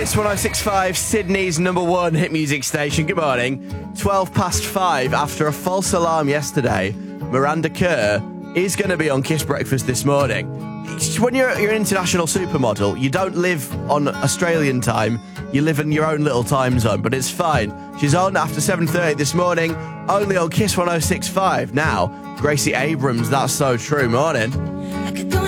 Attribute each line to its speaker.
Speaker 1: Kiss 106.5, Sydney's number one hit music station. Good morning. 12 past 5. After a false alarm yesterday, Miranda Kerr is going to be on Kiss Breakfast this morning. When you're an international supermodel, you don't live on Australian time. You live in your own little time zone, but it's fine. She's on after 7:30 this morning, only on Kiss 106.5. Now, Gracie Abrams, That's So True. Morning.